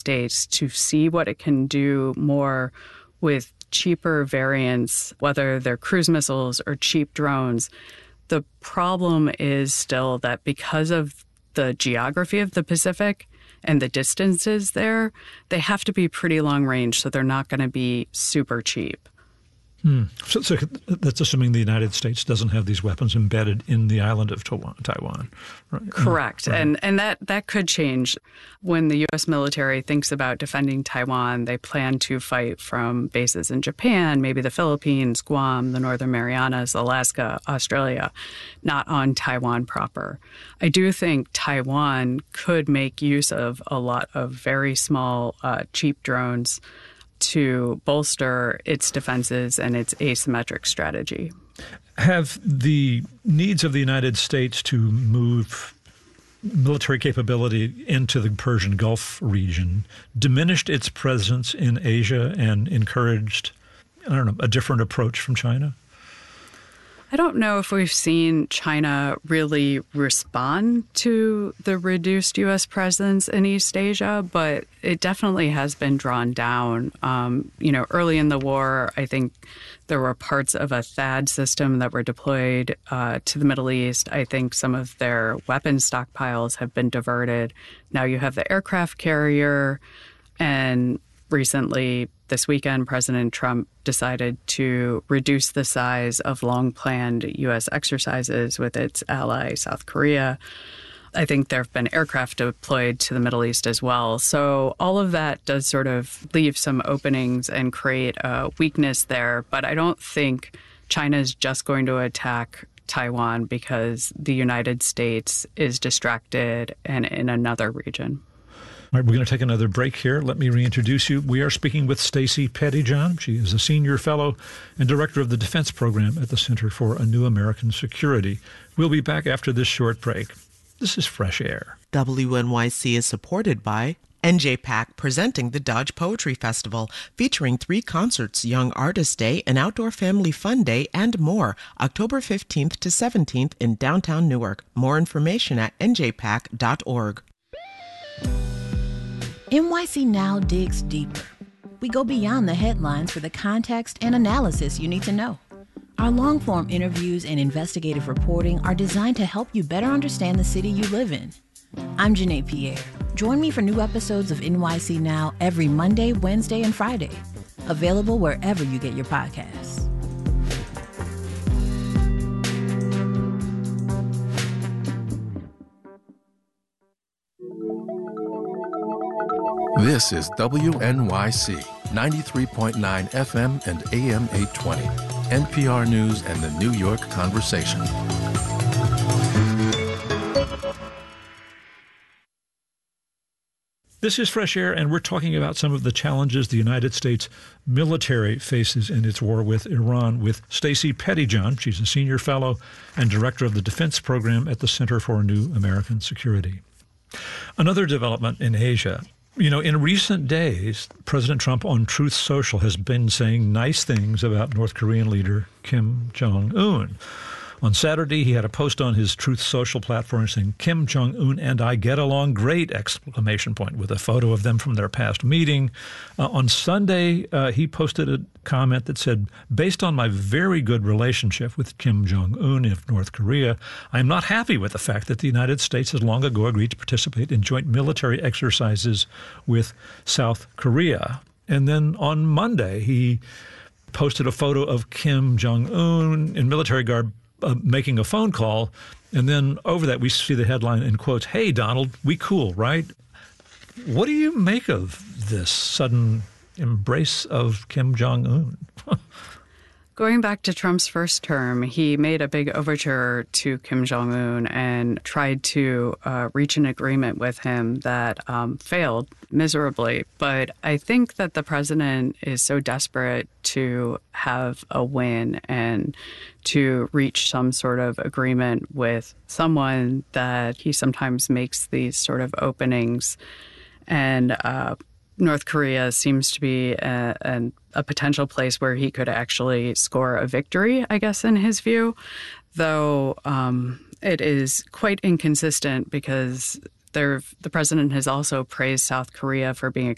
States to see what it can do more with cheaper variants, whether they're cruise missiles or cheap drones. The problem is still that because of the geography of the Pacific and the distances there, they have to be pretty long range, so they're not going to be super cheap. So that's assuming the United States doesn't have these weapons embedded in the island of Taiwan, right? Correct. Right. And that could change. When the U.S. military thinks about defending Taiwan, they plan to fight from bases in Japan, maybe the Philippines, Guam, the Northern Marianas, Alaska, Australia, not on Taiwan proper. I do think Taiwan could make use of a lot of very small, cheap drones to bolster its defenses and its asymmetric strategy. Have the needs of the United States to move military capability into the Persian Gulf region diminished its presence in Asia and encouraged, a different approach from China? I don't know if we've seen China really respond to the reduced U.S. presence in East Asia, but it definitely has been drawn down. Early in the war, I think there were parts of a THAAD system that were deployed to the Middle East. I think some of their weapons stockpiles have been diverted. Now you have the aircraft carrier, and recently, this weekend, President Trump decided to reduce the size of long-planned U.S. exercises with its ally, South Korea. I think there have been aircraft deployed to the Middle East as well. So all of that does sort of leave some openings and create a weakness there. But I don't think China is just going to attack Taiwan because the United States is distracted and in another region. All right, we're going to take another break here. Let me reintroduce you. We are speaking with Stacey Pettyjohn. She is a senior fellow and director of the defense program at the Center for a New American Security. We'll be back after this short break. This is Fresh Air. WNYC is supported by NJPAC, presenting the Dodge Poetry Festival, featuring 3 concerts, Young Artist Day, an Outdoor Family Fun Day, and more, October 15th to 17th in downtown Newark. More information at njpac.org. NYC Now digs deeper. We go beyond the headlines for the context and analysis you need to know. Our long-form interviews and investigative reporting are designed to help you better understand the city you live in. I'm Janae Pierre. Join me for new episodes of NYC Now every Monday, Wednesday, and Friday. Available wherever you get your podcasts. This is WNYC 93.9 FM and AM 820, NPR News and the New York Conversation. This is Fresh Air, and we're talking about some of the challenges the United States military faces in its war with Iran with Stacey Pettyjohn. She's a senior fellow and director of the defense program at the Center for a New American Security. Another development in Asia. In recent days, President Trump on Truth Social has been saying nice things about North Korean leader Kim Jong-un. On Saturday, he had a post on his Truth Social platform saying, "Kim Jong-un and I get along great!" with a photo of them from their past meeting. On Sunday, he posted a comment that said, "Based on my very good relationship with Kim Jong-un of North Korea, I am not happy with the fact that the United States has long ago agreed to participate in joint military exercises with South Korea." And then on Monday, he posted a photo of Kim Jong-un in military garb making a phone call, and then over that we see the headline in quotes, "Hey, Donald, we cool, right?" What do you make of this sudden embrace of Kim Jong-un? Going back to Trump's first term, he made a big overture to Kim Jong-un and tried to reach an agreement with him that failed miserably. But I think that the president is so desperate to have a win and to reach some sort of agreement with someone that he sometimes makes these sort of openings. And North Korea seems to be a potential place where he could actually score a victory, I guess, in his view, though it is quite inconsistent because the president has also praised South Korea for being